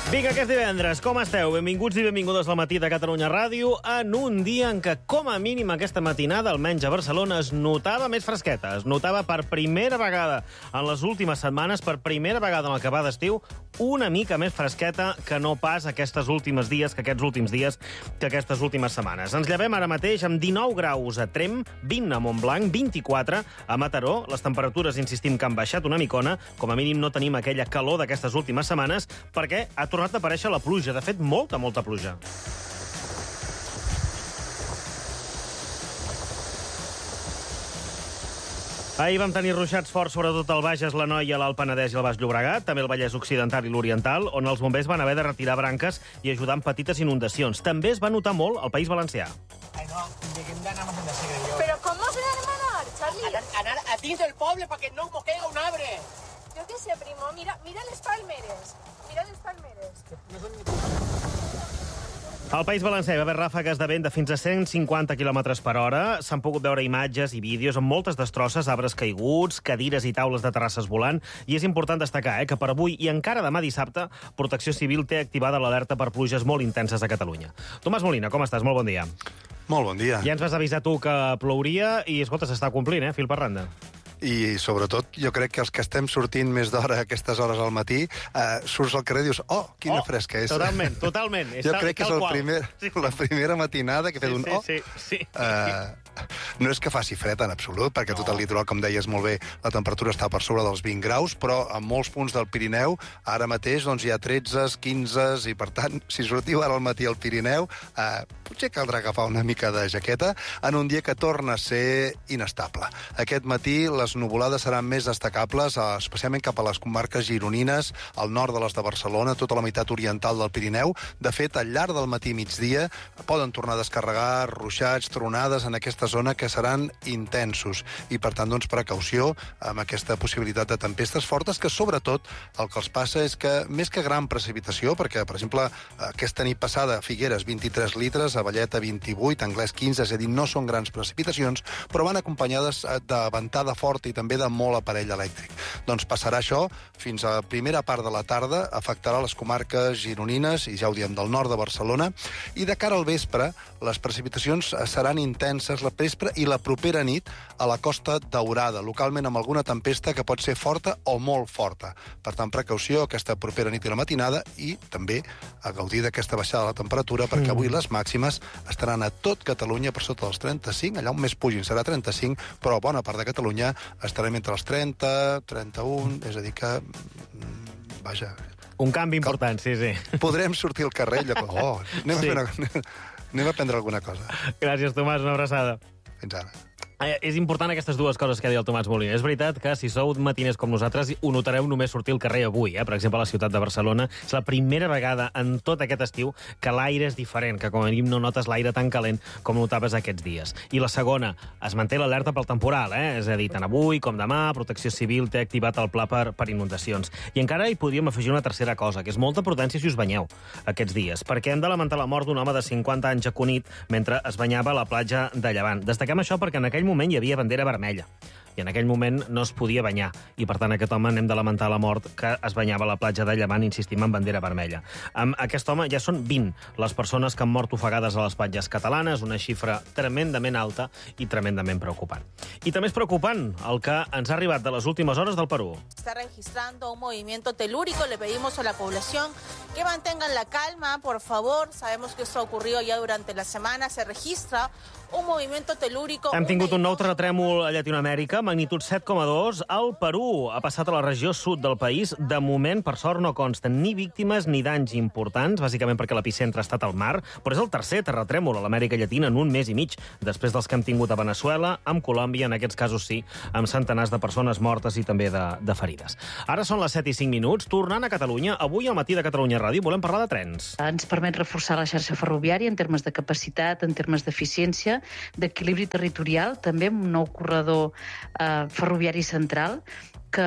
Vinga, que és divendres. Com esteu? Benvinguts i benvingudes al Matí de Catalunya Ràdio en un dia en què, com a mínim, aquesta matinada, almenys a Barcelona, es notava més fresqueta. Es notava per primera vegada en les últimes setmanes, per primera vegada en el que va d'estiu, una mica més fresqueta que no pas aquests últims dies, que aquestes últimes setmanes. Ens llevem ara mateix amb 19 graus a Tremp, 20 a Montblanc, 24 a Mataró. Les temperatures, insistim, que han baixat una micona. Com a mínim no tenim aquella calor d'aquestes últimes setmanes, perquè ha tornat a aparèixer la pluja. De fet, molta pluja. Ahir vam tenir ruixats forts, sobretot al Bages, l'Anoia, l'Alt Penedès i el Baix Llobregat, també el Vallès Occidental i l'Oriental, on els bombers van haver de retirar branques i ajudar amb petites inundacions. També es va notar molt al País Valencià. Ay, no, lleguem d'anar más en la segregación. ¿Pero cómo se van a manar, Charlie? Anar a dins del poble perquè no mos caiga un arbre. Yo qué sé, primo, mira les palmeres. Mira les palmeres. Al País Valencià hi va haver ràfegues de vent de fins a 150 km per hora. S'han pogut veure imatges i vídeos amb moltes destrosses, arbres caiguts, cadires i taules de terrasses volant. I és important destacar que per avui i encara demà dissabte, Protecció Civil té activada l'alerta per pluges molt intenses a Catalunya. Tomàs Molina, com estàs? Molt bon dia. Molt bon dia. Ja ens vas avisar tu que plouria i, escolta, s'està complint, fil per randa. I, sobretot, jo crec que els que estem sortint més d'hora a aquestes hores al matí, surts al carrer i dius, quina fresca és. Totalment. Jo crec que és la primera matinada que he fet un Sí. No és que faci fred en absolut, perquè tot el litoral, com deies molt bé, la temperatura està per sobre dels 20 graus, però en molts punts del Pirineu, ara mateix doncs, hi ha 13, 15, i per tant, si sortiu ara al matí al Pirineu, potser caldrà agafar una mica de jaqueta en un dia que torna a ser inestable. Aquest matí les nuvolades seran més destacables, especialment cap a les comarques gironines, al nord de les de Barcelona, tota la meitat oriental del Pirineu. De fet, al llarg del matí i migdia poden tornar a descarregar ruixats, tronades en aquesta zona que seran intensos. I, per tant, doncs, precaució amb aquesta possibilitat de tempestes fortes, que sobretot el que els passa és que, més que gran precipitació, perquè, per exemple, aquesta nit passada a Figueres 23 litres, a Valleta 28, a Anglès 15, és a dir, no són grans precipitacions, però van acompanyades de ventada forta i també de molt aparell elèctric. Doncs passarà això fins a primera part de la tarda, afectarà les comarques gironines, i ja ho diem, del nord de Barcelona, i de cara al vespre les precipitacions seran intenses la vespre i la propera nit a la Costa Daurada, localment amb alguna tempesta que pot ser forta o molt forta. Per tant, precaució aquesta propera nit i la matinada, i també a gaudir d'aquesta baixada de la temperatura, perquè avui les màximes estaran a tot Catalunya per sota dels 35, allà on més pugin serà 35, però bona part de Catalunya estarem entre els 30, 31, és a dir que... vaja... Un canvi important, sí. Podrem sortir al carrer i anem a prendre alguna cosa. Gràcies, Tomàs, una abraçada. Fins ara. És important aquestes dues coses que ha dit el Tomàs Molina. És veritat que si sou matiners com nosaltres ho notareu només sortir al carrer avui. Per exemple, a la ciutat de Barcelona és la primera vegada en tot aquest estiu que l'aire és diferent, que com a mínim no notes l'aire tan calent com notaves aquests dies. I la segona, es manté l'alerta pel temporal, és a dir, tant avui com demà, Protecció Civil té activat el pla per inundacions. I encara hi podríem afegir una tercera cosa, que és molta prudència si us banyeu aquests dies, perquè hem de lamentar la mort d'un home de 50 anys a Cunit mentre es banyava a la platja de Llevant. Destaquem això perquè en aquell moment hi havia bandera vermella i en aquell moment no es podia banyar, i per tant aquest home n'hem de lamentar la mort que es banyava a la platja de Llevant, insistim, en bandera vermella. Amb aquest home ja són 20 les persones que han mort ofegades a les platges catalanes, una xifra tremendament alta i tremendament preocupant. I també és preocupant el que ens ha arribat de les últimes hores del Perú. Está registrando un movimiento telúrico. Le pedimos a la población que mantengan la calma, por favor. Sabemos que esto ha ocurrido ya durante la semana. Se registra un movimiento telúrico. Hem tingut un nou terratrèmol a Llatinoamèrica, magnitud 7,2. Al Perú ha passat a la regió sud del país. De moment, per sort, no consten ni víctimes ni danys importants, bàsicament perquè l'epicentre ha estat al mar, però és el tercer terratrèmol a l'Amèrica Llatina en un mes i mig, després dels que hem tingut a Veneçuela, amb Colòmbia, en aquests casos sí, amb centenars de persones mortes i també de ferides. Ara són les 7 i 5 minuts. Tornant a Catalunya, avui al Matí de Catalunya Ràdio volem parlar de trens. Ens permet reforçar la xarxa ferroviària en termes de capacitat, en termes d'eficiència, d'equilibri territorial, també amb un nou corredor ferroviari central, que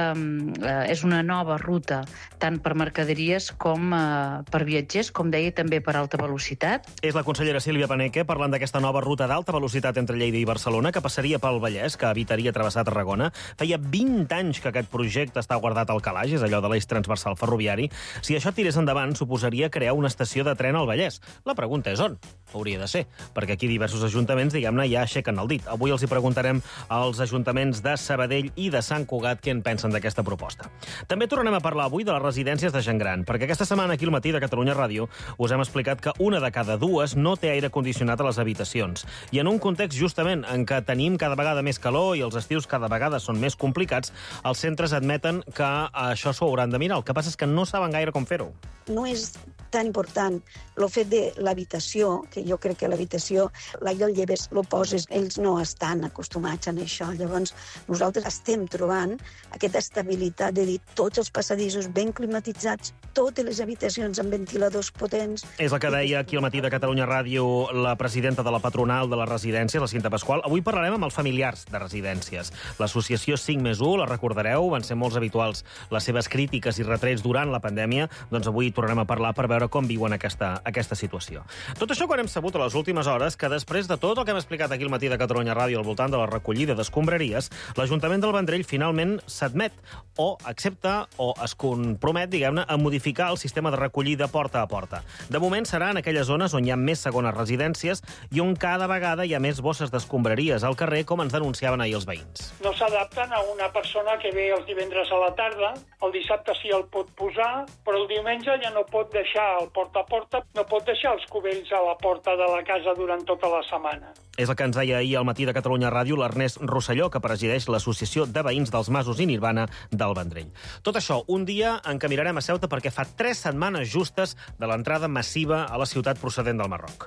és una nova ruta tant per mercaderies com per viatgers, com deia, també per alta velocitat. És la consellera Sílvia Paneque parlant d'aquesta nova ruta d'alta velocitat entre Lleida i Barcelona, que passaria pel Vallès, que evitaria travessar Tarragona. Feia 20 anys que aquest projecte està guardat al calaix, és allò de l'eix transversal ferroviari. Si això tirés endavant, suposaria crear una estació de tren al Vallès. La pregunta és on? Hauria de ser, perquè aquí diversos ajuntaments, diguem-ne, ja aixequen el dit. Avui els hi preguntarem als ajuntaments de Sabadell i de Sant Cugat què en pensen d'aquesta proposta. També tornarem a parlar avui de les residències de gent gran, perquè aquesta setmana aquí al Matí de Catalunya Ràdio us hem explicat que una de cada dues no té aire condicionat a les habitacions. I en un context justament en què tenim cada vegada més calor i els estius cada vegada són més complicats, els centres admeten que això s'ho hauran de mirar. El que passa és que no saben gaire com fer-ho. No és tan important el fet de l'habitació, que jo crec que l'habitació, allò el lleves, lo poses, ells no estan acostumats a això. Llavors, nosaltres estem trobant aquesta estabilitat de dir tots els passadissos ben climatitzats, totes les habitacions amb ventiladors potents. És el que deia aquí al Matí de Catalunya Ràdio la presidenta de la patronal de les residències, la Cinta Pasqual. Avui parlarem amb els familiars de residències. L'associació 5+1, la recordareu, van ser molts habituals les seves crítiques i retrets durant la pandèmia. Doncs avui tornarem a parlar per veure com viuen aquesta situació. Tot això quan hem sabut a les últimes hores que després de tot el que hem explicat aquí al Matí de Catalunya Ràdio al voltant de la recollida d'escombraries, l'Ajuntament del Vendrell finalment s'admet o accepta o es compromet, diguem-ne, a modificar el sistema de recollida porta a porta. De moment serà en aquelles zones on hi ha més segones residències i on cada vegada hi ha més bosses d'escombraries al carrer, com ens denunciaven ahir els veïns. No s'adapten a una persona que ve els divendres a la tarda, el dissabte sí el pot posar, però el diumenge ja no pot deixar el porta a porta, no pot deixar els cubells a la porta de la casa durant tota la setmana. És el que ens deia ahir al Matí de Catalunya Ràdio l'Ernest Rosselló, que presideix l'Associació de Veïns dels Masos i Nirvana del Vendrell. Tot això, un dia en què mirarem a Ceuta perquè fa 3 setmanes justes de l'entrada massiva a la ciutat procedent del Marroc.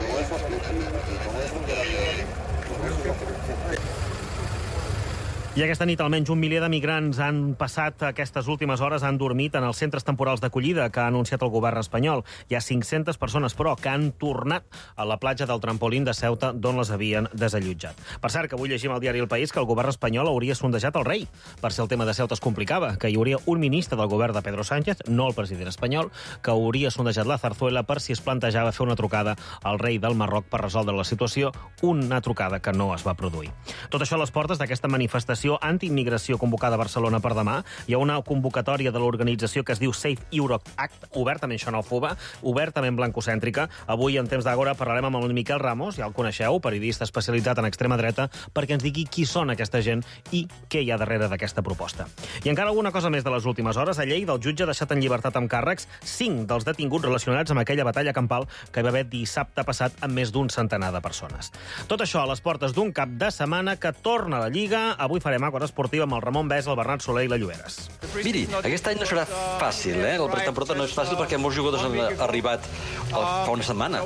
I aquesta nit almenys 1 milió de migrants han passat aquestes últimes hores, han dormit en els centres temporals d'acollida que ha anunciat el govern espanyol. Hi ha 500 persones, però, que han tornat a la platja del Trampolín de Ceuta, d'on les havien desallotjat. Per cert, que avui llegim al diari El País que el govern espanyol hauria sondejat el rei per si el tema de Ceuta es complicava, que hi hauria un ministre del govern de Pedro Sánchez, no el president espanyol, que hauria sondejat la Zarzuela per si es plantejava fer una trucada al rei del Marroc per resoldre la situació, una trucada que no es va produir. Tot això a les portes d'aquesta manifestació anti-immigració convocada a Barcelona per demà. Hi ha una convocatòria de l'organització que es diu Safe Europe Act, obertament xenòfoba, obertament blancocèntrica. Avui, en temps d'Àgora, parlarem amb el Miquel Ramos, ja el coneixeu, periodista especialitzat en extrema dreta, perquè ens digui qui són aquesta gent i què hi ha darrere d'aquesta proposta. I encara alguna cosa més de les últimes hores. A Lleida, el jutge ha deixat en llibertat amb càrrecs 5 dels detinguts relacionats amb aquella batalla campal que hi va haver dissabte passat amb més d'un centenar de persones. Tot això a les portes d'un cap de setmana que torna a la Lliga. Avui farem Àgora Esportiva amb el Ramon Bès, el Bernat Soler i la Lloberes. Miri, aquest any no serà fàcil, La pretemporada no és fàcil perquè molts jugadors han arribat fa una setmana.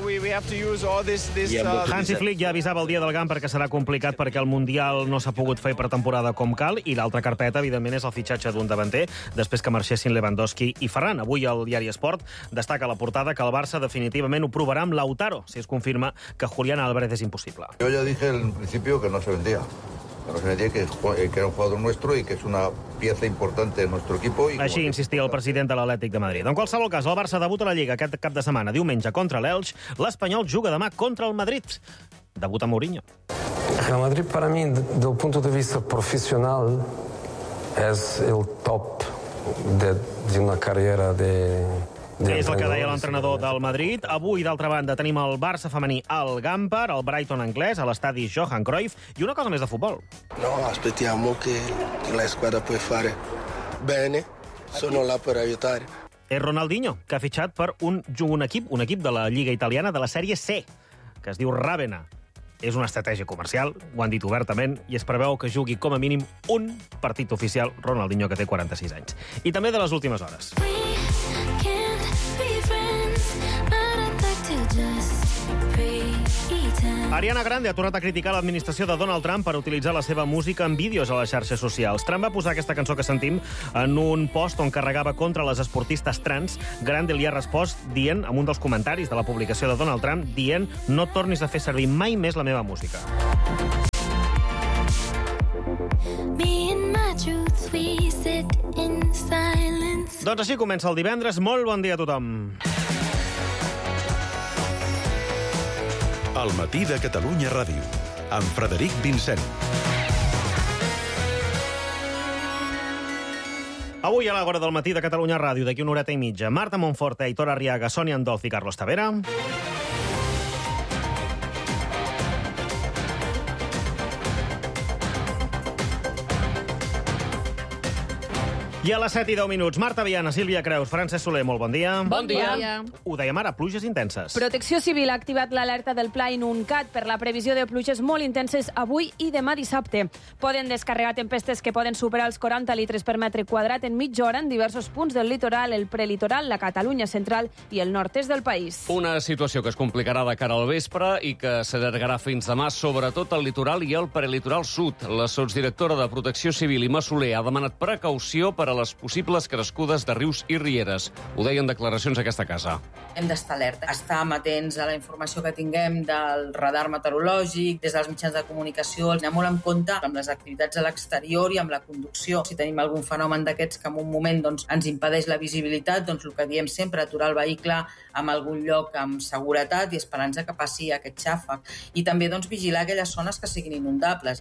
Hansi Flick ja avisava el dia del GAM perquè serà complicat perquè el Mundial no s'ha pogut fer pretemporada com cal i l'altra carpeta, evidentment, és el fitxatge d'un davanter després que marxessin Lewandowski i Ferran. Avui el diari Esport destaca a la portada que el Barça definitivament ho provarà amb Lautaro si es confirma que Julián Álvarez és impossible. Yo ya dije en principio que no se vendía. Que era un jugador nuestro y que es una pieza importante de nuestro equipo. Així insistia el president de l'Atlètic de Madrid. En qualsevol cas, el Barça debuta a la Lliga aquest cap de setmana. Diumenge contra l'Elx, l'Espanyol juga demà contra el Madrid. Debuta Mourinho. Real Madrid, para mí, desde el punto de vista profesional, es el top de una carrera de... És el que deia l'entrenador del Madrid. Avui, d'altra banda, tenim el Barça femení al Gampar, el Brighton anglès, a l'estadi Johan Cruyff, i una cosa més de futbol. No, aspettiamo che la squadra può fare bene, sono là per aiutare. És Ronaldinho, que ha fitxat per un equip de la Lliga Italiana de la sèrie C, que es diu Ravenna. És una estratègia comercial, ho han dit obertament, i es preveu que jugui com a mínim un partit oficial, Ronaldinho, que té 46 anys. I també de les últimes hores. Ariana Grande ha tornat a criticar l'administració de Donald Trump per utilitzar la seva música en vídeos a les xarxes socials. Trump va posar aquesta cançó que sentim en un post on carregava contra les esportistes trans. Grande li ha respost dient, amb un dels comentaris de la publicació de Donald Trump, dient: no tornis a fer servir mai més la meva música. Me and my truth, we Doncs així comença el divendres. Molt bon dia a tothom. El matí de Catalunya Ràdio, amb Frederic Vincent. Avui a l'hora del matí de Catalunya Ràdio, d'aquí una horeta i mitja, Marta Monforte, Aitor Arriaga, Sònia Andolf i Carlos Tavera. I a les 7:10, Marta Viana, Sílvia Creus, Francesc Soler, molt bon dia. Bon dia. Ho dèiem ara, pluges intenses. Protecció Civil ha activat l'alerta del Pla Inuncat per la previsió de pluges molt intenses avui i demà dissabte. Poden descarregar tempestes que poden superar els 40 litres per metre quadrat en mitja hora en diversos punts del litoral, el prelitoral, la Catalunya central i el nord-est del país. Una situació que es complicarà de cara al vespre i que s'allargarà fins demà, sobretot al litoral i al prelitoral sud. La sotsdirectora de Protecció Civil, Imma Soler, ha demanat precaució per a les possibles crescudes de rius i rieres. Ho deien declaracions a aquesta casa. Hem d'estar alerta, estar atents a la informació que tinguem del radar meteorològic, des dels mitjans de comunicació, anem molt en compte amb les activitats a l'exterior i amb la conducció. Si tenim algun fenomen d'aquests que en un moment ens impedeix la visibilitat, el que diem sempre, aturar el vehicle en algun lloc amb seguretat i esperança que passi aquest xàfec. I també vigilar aquelles zones que siguin inundables.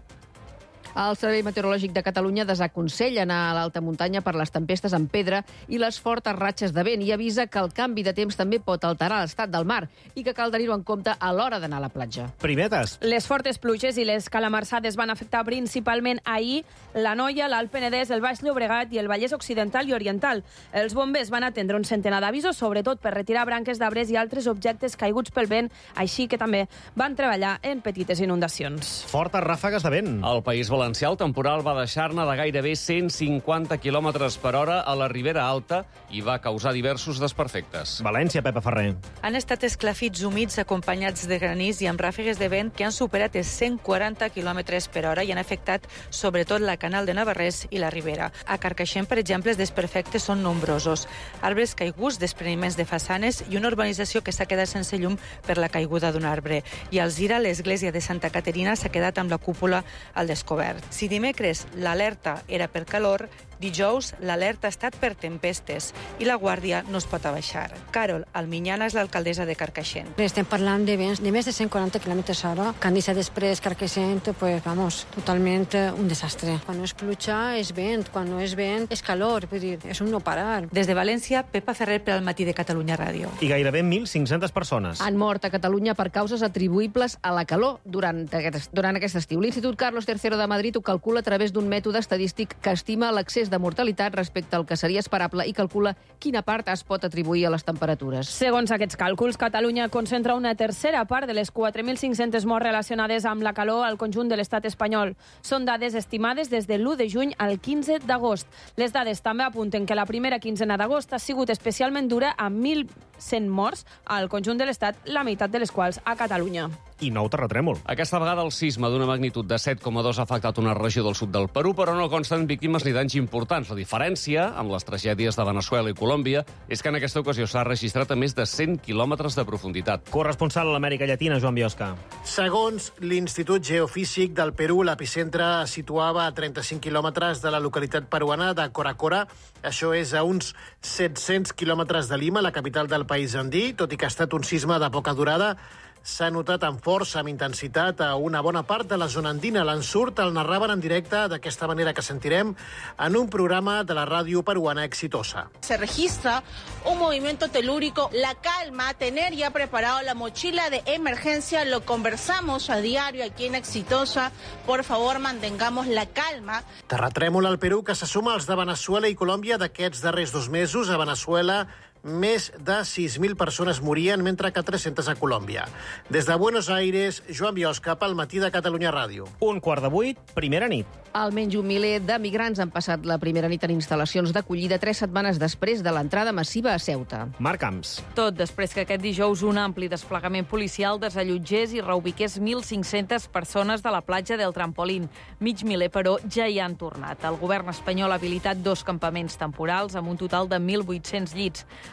El Servei Meteorològic de Catalunya desaconsella anar a l'alta muntanya per les tempestes en pedra i les fortes ratxes de vent i avisa que el canvi de temps també pot alterar l'estat del mar i que cal tenir-ho en compte a l'hora d'anar a la platja. Primetes. Les fortes pluges i les calamarsades van afectar principalment ahir l'Anoia, l'Alt Penedès, el Baix Llobregat i el Vallès Occidental i Oriental. Els bombers van atendre un centenar d'avisos, sobretot per retirar branques d'arbres i altres objectes caiguts pel vent, així que també van treballar en petites inundacions. Fortes ràfegues de vent. El País Valencià, el temporal va deixar-ne de gairebé 150 km per hora a la Ribera Alta i va causar diversos desperfectes. València, Pepa Ferrer. Han estat esclafits humits acompanyats de granís i amb ràfegues de vent que han superat els 140 km per hora i han afectat sobretot la Canal de Navarrés i la Ribera. A Carcaixent, per exemple, els desperfectes són nombrosos. Arbres caiguts, despreniments de façanes i una urbanització que s'ha quedat sense llum per la caiguda d'un arbre. I a Alzira, l'església de Santa Caterina s'ha quedat amb la cúpula al descobert. Si dimecres l'alerta era per calor, dijous l'alerta ha estat per tempestes i la guàrdia no es pot abaixar. Carol Alminyana és l'alcaldessa de Carcaixent. Estem parlant de vents de més de 140 km/h. Que han deixat després Carcaixent, totalment un desastre. Quan no és pluja és vent, quan no és vent és calor, vull dir, és un no parar. Des de València, Pepa Ferrer per al matí de Catalunya Ràdio. I gairebé 1.500 persones han mort a Catalunya per causes atribuïbles a la calor durant aquest estiu. L'Institut Carlos III de Madrid ho calcula a través d'un mètode estadístic que estima l'accés de mortalitat respecte al que seria esperable i calcula quina part es pot atribuir a les temperatures. Segons aquests càlculs, Catalunya concentra una tercera part de les 4.500 morts relacionades amb la calor al conjunt de l'estat espanyol. Són dades estimades des de l'1 de juny al 15 d'agost. Les dades també apunten que la primera quinzena d'agost ha sigut especialment dura amb 1.100 morts al conjunt de l'estat, la meitat de les quals a Catalunya. I nou terratrèmol. Aquesta vegada el sisme d'una magnitud de 7,2 ha afectat una regió del sud del Perú, però no consten víctimes ni danys importants. La diferència, amb les tragèdies de Veneçuela i Colòmbia, és que en aquesta ocasió s'ha registrat a més de 100 quilòmetres de profunditat. Corresponsal a l'Amèrica Llatina, Joan Biosca. Segons l'Institut Geofísic del Perú, l'epicentre es situava a 35 quilòmetres de la localitat peruana de Coracora. Això és a uns 700 quilòmetres de Lima, la capital del país andí. Tot i que ha estat un sisme de poca durada, s'ha notat amb força, amb intensitat, a una bona part de la zona andina. L'ensurt el narraven en directe, d'aquesta manera que sentirem, en un programa de la ràdio peruana Exitosa. Se registra un movimiento telúrico, la calma, tener ya preparado la mochila de emergencia, lo conversamos a diario aquí en Exitosa. Por favor, mantengamos la calma. Terratrèmol al Perú que se suma als de Veneçuela i Colòmbia d'aquests darrers 2 mesos. A Veneçuela, més de 6.000 persones morien, mentre que 300 a Colòmbia. Des de Buenos Aires, Joan Biosca, pel matí de Catalunya Ràdio. 7:15, primera nit. Almenys 1 miler de migrants han passat la primera nit en instal·lacions d'acollida 3 setmanes després de l'entrada massiva a Ceuta. Marc Camps. Tot després que aquest dijous un ampli desplegament policial desallotgés i reubiqués 1.500 persones de la platja del Trampolín. Mig miler, però, ja hi han tornat. El govern espanyol ha habilitat 2 campaments temporals amb un total de 1.800 llits.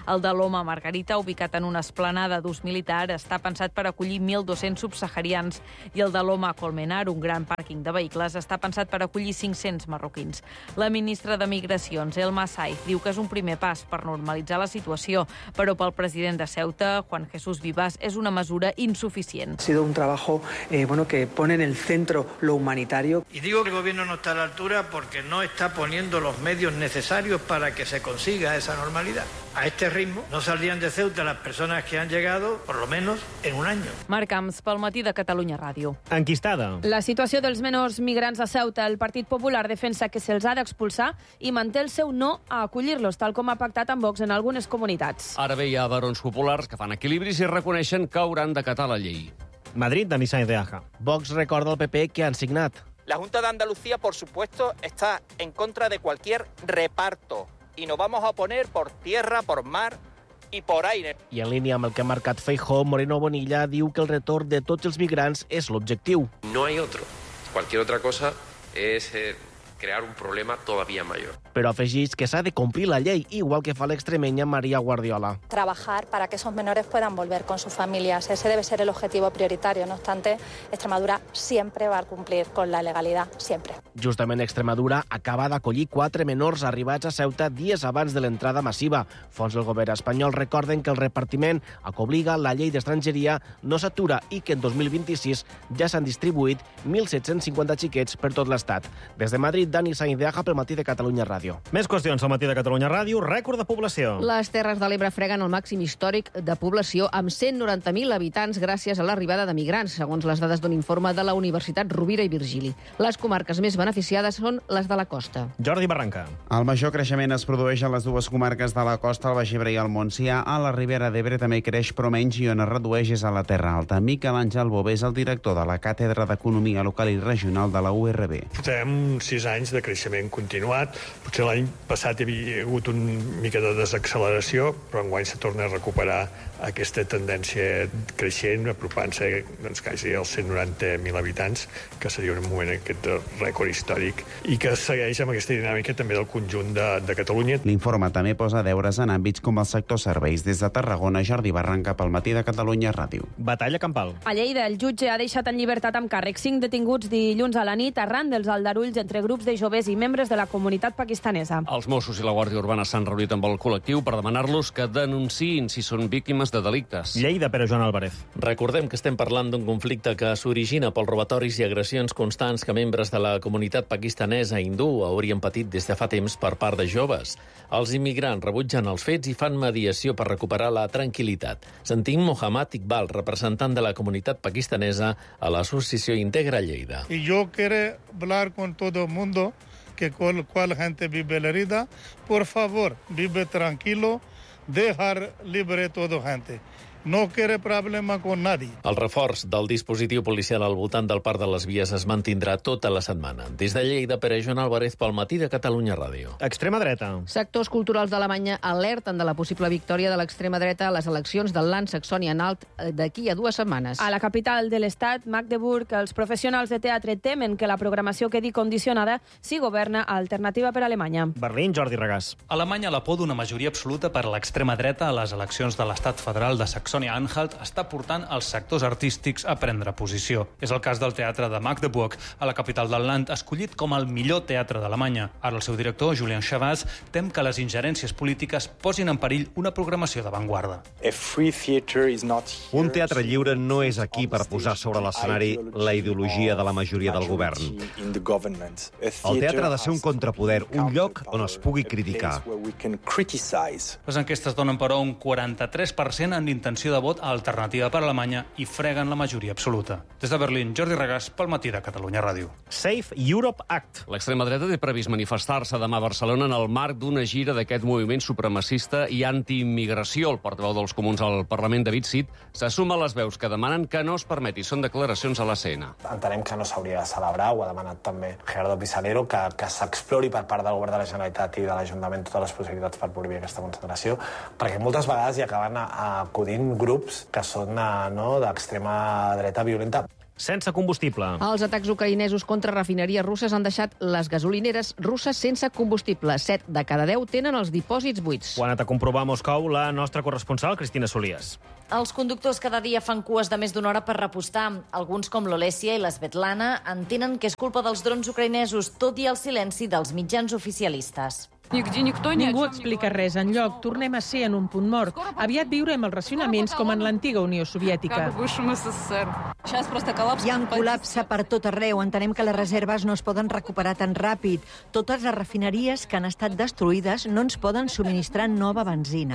El de Loma Margarita, ubicat en una esplanada d'ús militar, està pensat per acollir 1.200 subsaharians i el de Loma Colmenar, un gran pàrquing de vehicles, està pensat per acollir 500 marroquins. La ministra de Migracions, Elma Saiz, diu que és un primer pas per normalitzar la situació, però pel president de Ceuta, Juan Jesús Vivas, és una mesura insuficient. Ha sido un trabajo que pone en el centro lo humanitario. Y digo que el gobierno no está a la altura porque no está poniendo los medios necesarios para que se consiga esa normalidad. A este ritmo no saldrían de Ceuta las personas que han llegado, por lo menos, en un año. Marc Camps, pel matí de Catalunya Ràdio. Enquistada. La situació dels menors migrants a Ceuta. El Partit Popular defensa que se'ls ha d'expulsar i manté el seu no a acollir-los, tal com ha pactat amb Vox en algunes comunitats. Ara bé, hi ha barons populars que fan equilibris i reconeixen que hauran d'acatar la llei. Madrid, Dani Sáenz de Aja. Vox recorda al PP que han signat. La Junta de Andalucía, por supuesto, está en contra de cualquier reparto y nos vamos a oponer por tierra, por mar y por aire. I en línia amb el que ha marcat Feijóo, Moreno Bonilla diu que el retorn de tots els migrants és l'objectiu. No hay otro. Cualquier otra cosa es crear un problema todavía mayor. Però afegeix que s'ha de complir la llei, igual que fa l'extremenya María Guardiola. Trabajar para que esos menores puedan volver con sus familias. Ese debe ser el objetivo prioritario. No obstante, Extremadura siempre va a cumplir con la legalidad, siempre. Justament Extremadura acaba d'acollir 4 menors arribats a Ceuta dies abans de l'entrada massiva. Fons del govern espanyol recorden que el repartiment a que obliga la llei d'estrangeria no s'atura i que en 2026 ja s'han distribuït 1.750 xiquets per tot l'Estat. Des de Madrid, Dani Sáenz de Aja pel matí de Catalunya Ràdio. Més qüestions al matí de Catalunya Ràdio. Rècord de població. Les Terres de l'Ebre freguen el màxim històric de població amb 190.000 habitants gràcies a l'arribada de migrants, segons les dades d'un informe de la Universitat Rovira i Virgili. Les comarques més beneficiades són les de la costa. Jordi Barranca. El major creixement es produeix a les dues comarques de la costa, el Baix Ebre i el Montsià. A la Ribera d'Ebre també creix, però menys, i on es redueix és a la Terra Alta. Miquel Àngel Bové és el director de la Càtedra d'Economia Local i Regional de la URB. Portem 6 anys de creixement continuat. Potser l'any passat hi havia hagut una mica de desacceleració, però enguany se torna a recuperar aquesta tendència creixent, apropant-se quasi als 190.000 habitants, que seria un moment aquest rècord històric, i que segueix amb aquesta dinàmica també del conjunt de Catalunya. L'informe també posa deures en àmbits com el sector serveis. Des de Tarragona, Jordi Barranca pel matí de Catalunya Ràdio. Batalla campal. A Lleida, el jutge ha deixat en llibertat amb càrrec 5 detinguts dilluns a la nit arran dels aldarulls entre grups de joves i membres de la comunitat pakistanesa. Els Mossos i la Guàrdia Urbana s'han reunit amb el col·lectiu per demanar-los que denunciïn si són víctimes de delictes. Lleida, Pere Joan Álvarez. Recordem que estem parlant d'un conflicte que s'origina pels robatoris i agressions constants que membres de la comunitat pakistanesa hindú haurien patit des de fa temps per part de joves. Els immigrants rebutgen els fets i fan mediació per recuperar la tranquil·litat. Sentim Mohammad Iqbal, representant de la comunitat pakistanesa a l'associació Integra Lleida. Y yo quiero hablar con todo el mundo, que cual gente vive la herida, por favor, vive tranquilo, dejar libre toda gente. No quiere problema con nadie. El reforç del dispositiu policial al voltant del Parc de les Vies es mantindrà tota la setmana. Des de Lleida, Pere Joan Álvarez pel matí de Catalunya Ràdio. Extrema dreta. Sectors culturals d'Alemanya alerten de la possible victòria de l'extrema dreta a les eleccions del Land Saxònia-Anhalt d'aquí a 2 setmanes. A la capital de l'estat, Magdeburg, els professionals de teatre temen que la programació quedi condicionada si governa Alternativa per Alemanya. Berlín, Jordi Regàs. Alemanya, la por d'una majoria absoluta per l'extrema dreta a les eleccions de l'estat federal de Saxònia-Anhalt està portant els sectors artístics a prendre posició. És el cas del teatre de Magdeburg, a la capital del Land, escollit com el millor teatre d'Alemanya. Ara el seu director, Julian Chavaz, tem que les ingerències polítiques posin en perill una programació d'avantguarda. Un teatre lliure no és aquí per posar sobre l'escenari la ideologia de la majoria del govern. El teatre ha de ser un contrapoder, un lloc on es pugui criticar. Les enquestes donen, però, un 43% en intenció de vot a Alternativa per Alemanya i freguen la majoria absoluta. Des de Berlín, Jordi Regàs, pel matí de Catalunya Ràdio. Safe Europe Act. L'extrema dreta té previst manifestar-se demà a Barcelona en el marc d'una gira d'aquest moviment supremacista i antiimmigració. El portaveu dels Comuns al Parlament, David Cid, se suma a les veus que demanen que no es permeti. Són declaracions a la CN. Entenem que no s'hauria de celebrar, ho ha demanat també Gerardo Pisarello, que s'explori per part del govern de la Generalitat i de l'Ajuntament totes les possibilitats per prohibir aquesta concentració, perquè moltes vegades hi acaben acudint grups que són d'extrema dreta violenta. sense combustible. Els atacs ucraïnesos contra refineries russes han deixat les gasolineres russes sense combustible. 7 de cada 10 tenen els dipòsits buits. Ho ha anat a comprovar a Moscou la nostra corresponsal, Cristina Solies. Els conductors cada dia fan cues de més d'una hora per repostar. Alguns, com l'Olèsia i l'Svetlana, entenen que és culpa dels drons ucraïnesos, tot i el silenci dels mitjans oficialistes. Ningú explica res enlloc. Tornem a ser en un punt mort. Aviat viurem els racionaments com en l'antiga Unió Soviètica. Hi ha un col·lapse per tot arreu. Entenem que les reserves no es poden recuperar tan ràpid. Totes les refineries que han estat destruïdes no ens poden subministrar nova benzina.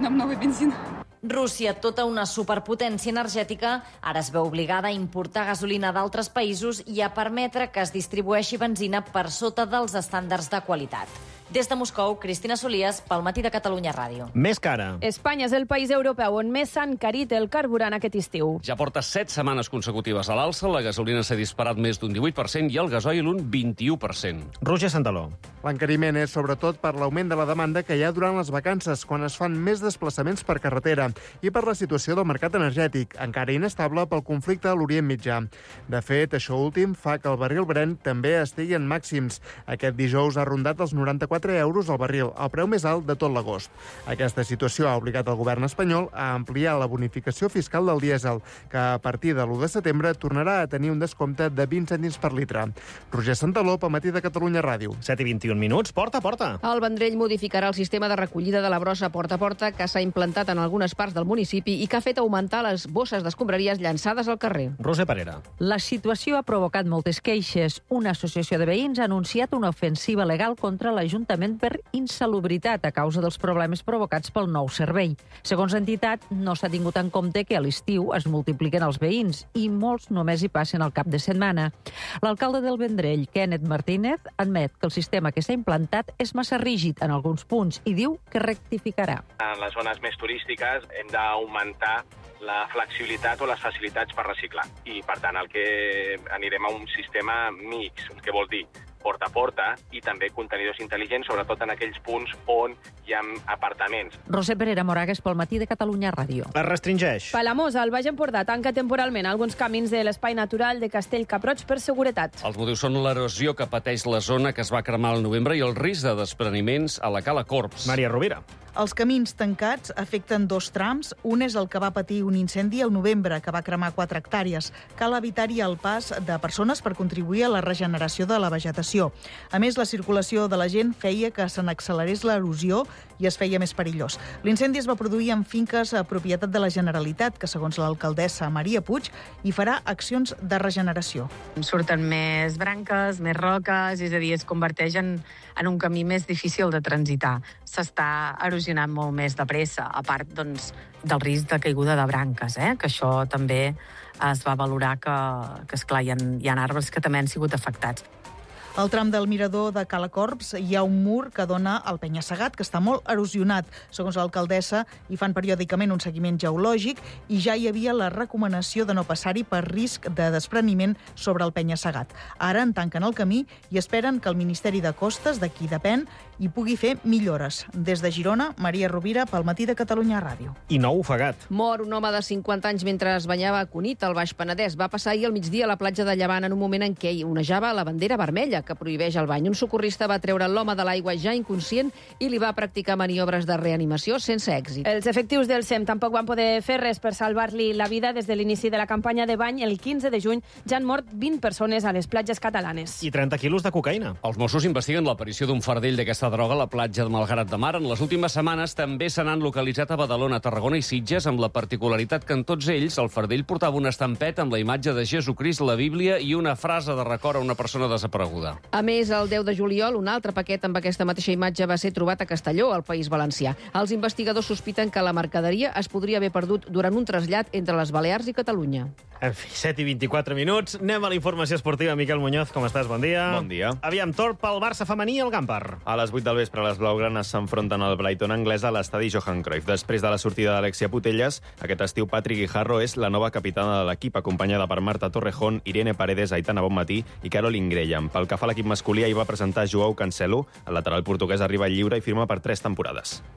Rússia, tota una superpotència energètica, ara es veu obligada a importar gasolina d'altres països i a permetre que es distribueixi benzina per sota dels estàndards de qualitat. Des de Moscou, Cristina Solies, pel Matí de Catalunya Ràdio. Més cara. Espanya és el país europeu on més s'ha encarit el carburant aquest estiu. Ja porta 7 setmanes consecutives a l'alça, la gasolina s'ha disparat més d'un 18% i el gasoil un 21%. Roger Santaló. L'encariment és sobretot per l'augment de la demanda que hi ha durant les vacances, quan es fan més desplaçaments per carretera, i per la situació del mercat energètic, encara inestable pel conflicte a l'Orient Mitjà. De fet, això últim fa que el barril Brent també estigui en màxims. Aquest dijous ha rondat els 94 euros al barril, el preu més alt de tot l'agost. Aquesta situació ha obligat el govern espanyol a ampliar la bonificació fiscal del dièsel, que a partir de l'1 de setembre tornarà a tenir un descompte de 20 cèntims per litre. Roger Santaló, pel Matí de Catalunya Ràdio. 7 i 21 minuts, porta a porta. El Vendrell modificarà el sistema de recollida de la brossa porta a porta que s'ha implantat en algunes parts del municipi i que ha fet augmentar les bosses d'escombraries llançades al carrer. Roser Parera. La situació ha provocat moltes queixes. Una associació de veïns ha anunciat una ofensiva legal contra l'Ajuntament per insalubritat a causa dels problemes provocats pel nou servei. Segons l'entitat, no s'ha tingut en compte que a l'estiu es multipliquen els veïns i molts només hi passen al cap de setmana. L'alcalde del Vendrell, Kenneth Martínez, admet que el sistema que s'ha implantat és massa rígid en alguns punts i diu que rectificarà. En les zones més turístiques hem d'augmentar la flexibilitat o les facilitats per reciclar. I, per tant, el que anirem a un sistema mix, que vol dir porta a porta i també contenidors intel·ligents, sobretot en aquells punts on hi ha apartaments. Roser Perera Moragues, pel Matí de Catalunya Ràdio. Es restringeix. Palamós, al Baix Empordà, tanca temporalment alguns camins de l'espai natural de Castell-Caproig per seguretat. Els motius són l'erosió que pateix la zona que es va cremar al novembre i el risc de despreniments a la Cala Corps. Maria Rovira. Els camins tancats afecten 2 trams. Un és el que va patir un incendi al novembre, que va cremar 4 hectàrees. Cal evitar-hi el pas de persones per contribuir a la regeneració de la vegetació. A més, la circulació de la gent feia que se n'accelerés l'erosió i es feia més perillós. L'incendi es va produir en finques a propietat de la Generalitat, que, segons l'alcaldessa Maria Puig, hi farà accions de regeneració. Surten més branques, més roques, és a dir, es converteix en un camí més difícil de transitar. S'està erosionant molt més de pressa, a part doncs, del risc de caiguda de branques, que això també es va valorar que esclar, hi ha arbres que també han sigut afectats. Al tram del mirador de Cala Corps hi ha un mur que dona al penya-segat, que està molt erosionat. Segons l'alcaldessa, hi fan periòdicament un seguiment geològic i ja hi havia la recomanació de no passar-hi per risc de despreniment sobre el penya-segat. Ara en tanquen el camí i esperen que el Ministeri de Costes, de qui depèn, hi pugui fer millores. Des de Girona, Maria Rovira, pel Matí de Catalunya Ràdio. I nou ofegat. Mor un home de 50 anys mentre es banyava a Cunit, al Baix Penedès. Va passar ahir al migdia a la platja de Llevant en un moment en què hi onejava la bandera vermella que prohibeix el bany. Un socorrista va treure l'home de l'aigua ja inconscient i li va practicar maniobres de reanimació sense èxit. Els efectius del SEM tampoc van poder fer res per salvar-li la vida des de l'inici de la campanya de bany. El 15 de juny ja han mort 20 persones a les platges catalanes. I 30 quilos de cocaïna. Els Mossos investiguen l'aparició d'un fardell d'aquesta droga a la platja de Malgrat de Mar. En les últimes setmanes també se n'han localitzat a Badalona, Tarragona i Sitges, amb la particularitat que en tots ells el fardell portava un estampet amb la imatge de Jesucrist, la Bíblia i una frase de record a una persona desapareguda. A més, el 10 de juliol, un altre paquet amb aquesta mateixa imatge va ser trobat a Castelló, al País Valencià. Els investigadors sospiten que la mercaderia es podria haver perdut durant un trasllat entre les Balears i Catalunya. En fi, 7 i 24 minuts. Anem a la informació esportiva. Miquel Muñoz, com estàs? Bon dia. Bon dia. Aviam, torn pel Barça femení al Gampar. A les 8 del vespre, les blaugranes s'enfronten al Brighton anglès a l'estadi Johan Cruyff. Després de la sortida d'Alexia Putellas, aquest estiu Patrick Guijarro és la nova capitana de l'equip, acompanyada per Marta Torrejón, Irene Paredes, Aitana Bonmatí i Caroline Graham. Pel que fa a l'equip masculí, hi va presentar Joao Cancelo. El lateral portuguès arriba lliure i firma per 3 temporades.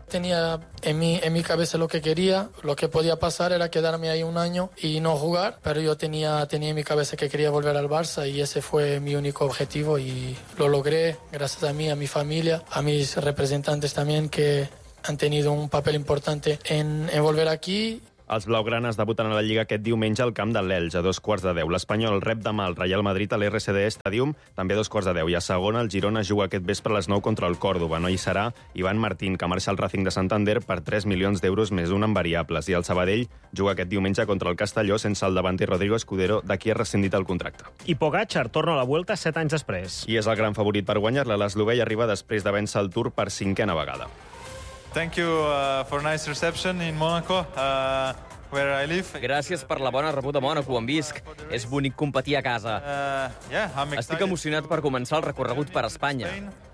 Tenía en mi cabeza lo que quería. Lo que podía pasar era quedarme ahí un año y no jugar, pero yo tenía en mi cabeza que quería volver al Barça y ese fue mi único objetivo y lo logré gracias a mí, a mi familia, a mis representantes también que han tenido un papel importante en volver aquí. Els blaugranes debuten a la Lliga aquest diumenge al camp de l'Elx a 2:10. L'Espanyol rep demà el Real Madrid a l'RCD Stadium, també a 2:10. I a segona, el Girona juga aquest vespre a les 9 contra el Còrdova. No hi serà Ivan Martín, que marxa al Racing de Santander per 3 milions d'euros més un en variables. I el Sabadell juga aquest diumenge contra el Castelló sense el davanter Rodrigo Escudero, de qui ha rescindit el contracte. I Pogačar torna a la Vuelta 7 anys després. I és el gran favorit per guanyar-la. L'eslovè arriba després de vèncer el Tour per 5a vegada. Thank you for a nice reception in Monaco. Where I live. Gràcies per la bona rebuda a Mònaco, on visc. És bonic competir a casa. Estic emocionat per començar el recorregut per Espanya.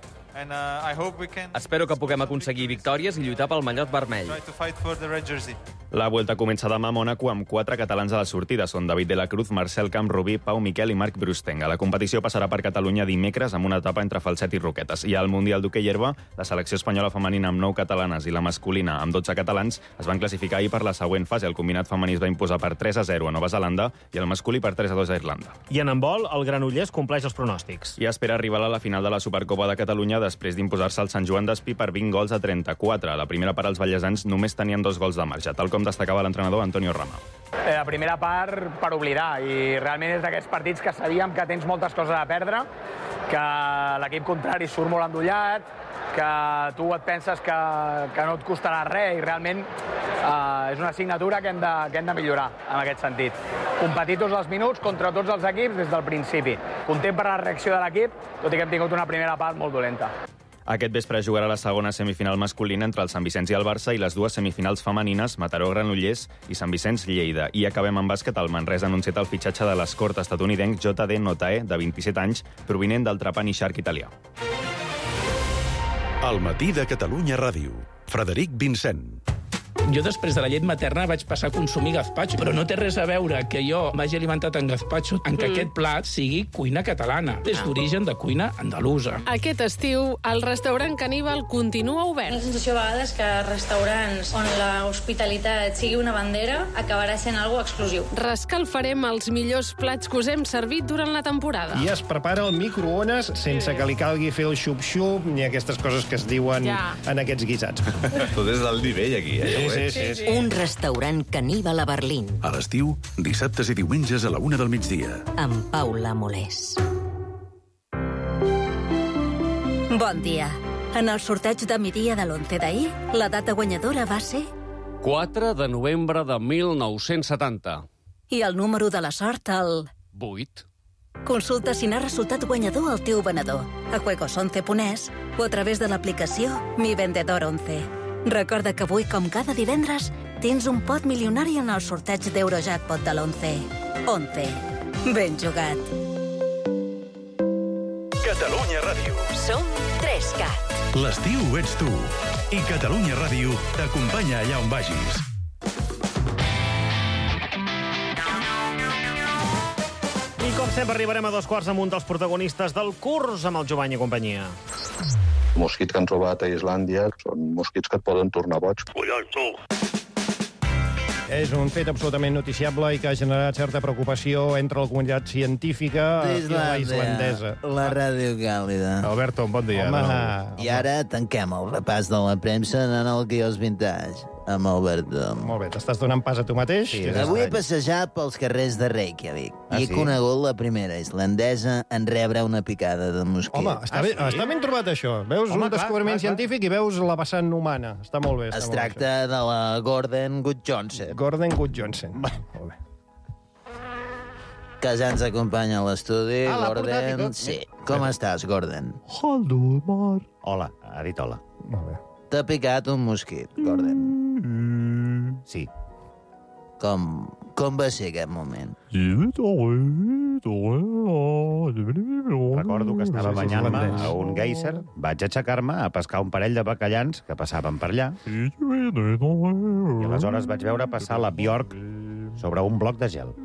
Espero que puguem aconseguir victòries i lluitar pel mallot vermell. La Vuelta comença demà a Mònaco amb 4 catalans a la sortida. Són David de la Cruz, Marcel Camprubí, Pau Miquel i Marc Brustenga. La competició passarà per Catalunya dimecres amb una etapa entre Falset i Roquetes. I al Mundial d'Hoquei Herba, la selecció espanyola femenina amb 9 catalanes i la masculina amb 12 catalans es van classificar ahir per la següent fase. El combinat femení es va imposar per 3-0 a Nova Zelanda i el masculí per 3-2 a Irlanda. I en handbol, el Granollers compleix els pronòstics. I espera arribar a la final de la Supercopa de Catalunya després d'imposar-se al Sant Joan d'Espí per 20 gols a 34. A la primera part, els vallesans només tenien 2 gols de marge, tal com destacava l'entrenador Antonio Rama. La primera part per oblidar, i realment és d'aquests partits que sabíem que tens moltes coses a perdre, que l'equip contrari surt molt endollat, que tu et penses que no et costarà res, i realment és una assignatura que hem de millorar en aquest sentit. Competir tots els minuts contra tots els equips des del principi. Content per la reacció de l'equip, tot i que hem tingut una primera part molt dolenta. Aquest vespre jugarà la segona semifinal masculina entre el Sant Vicenç i el Barça i les dues semifinals femenines, Mataró-Granollers i Sant Vicenç-Lleida. I acabem amb bàsquet. El Manresa ha anunciat el fitxatge de l'escort estatunidenc J.D. Notae, de 27 anys, provinent del Trapani Shark italià. Al matí de Catalunya Ràdio. Frederic Vincent. Jo després de la llet materna vaig passar a consumir gazpacho, però no té res a veure que jo m'hagi alimentat en gazpacho en que aquest plat sigui cuina catalana. És d'origen de cuina andalusa. Aquest estiu, el restaurant Caníbal continua obert. La sensació a vegades que restaurants on l'hospitalitat sigui una bandera acabarà sent algo exclusiu. Rescalfarem els millors plats que us hem servit durant la temporada. I es prepara al microones sense que li calgui fer el xup-xup ni aquestes coses que es diuen en aquests guisats. Tot és del nivell aquí, Sí. Un restaurant caníbal a Berlín. A l'estiu, dissabtes i diumenges a la 1 del migdia. Amb Paula Molés. Bon dia. En el sorteig de migdia de l'11 d'ahir, la data guanyadora va ser... 4 de novembre de 1970. I el número de la sort, el... 8. Consulta si n'ha resultat guanyador el teu venedor a juegos11.es o a través de l'aplicació Mi Vendedor 11. Recorda que avui, com cada divendres, tens un pot milionari en el sorteig d'Eurojackpot de l'11. 11. Ben jugat. Catalunya Ràdio. Som 3CAT. L'estiu ets tu. I Catalunya Ràdio t'acompanya allà on vagis. I com sempre arribarem a 2:15 amb un dels protagonistes del curs, amb el Jovany i companyia. Mosquits que han trobat a Islàndia són mosquits que et poden tornar boig. Collons, tu! És un fet absolutament noticiable i que ha generat certa preocupació entre la comunitat científica i la islandesa. La ràdio càlida. Alberto, bon dia. Home. I ara tanquem el repàs de la premsa en el Guiós Vintage, amb Alberto. Molt bé, t'estàs donant pas a tu mateix? Sí, avui he passejat pels carrers de Reykjavik i he conegut la primera islandesa en rebre una picada de mosquit. Home, està ben trobat això. Veus un descobriment científic i veus la vessant humana. Està molt bé. Es tracta de la Gordon Gudjonsen. Gordon Gudjonsen. Molt bé. Que ja ens acompanya a l'estudi. Gordon. Sí. Com estàs, Gordon? Hola, ha dit hola. Molt bé. T'ha picat un mosquit, Gordon. Sí. Com va ser aquest moment? Recordo que estava banyant-me a un geyser, vaig aixecar-me a pescar un parell de bacallans que passaven per allà i aleshores vaig veure passar la Bjork sobre un bloc de gel.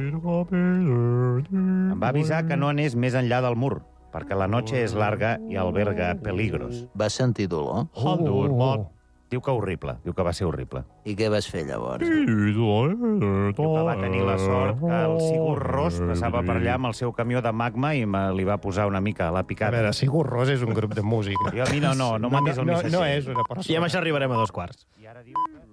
Em va avisar que no anés més enllà del mur, perquè la noche és larga i alberga peligros. Va sentir dolor? Diu que horrible, diu que va ser horrible. I què vas fer llavors? Diu que va tenir la sort que el Sigur Rós passava per allà amb el seu camió de magma i li va posar una mica a la picada. A veure, Sigur Rós és un grup de música. Jo a mi no m'han vist el missatger. No és una persona. I amb això arribarem a 2 quarts. I ara diu que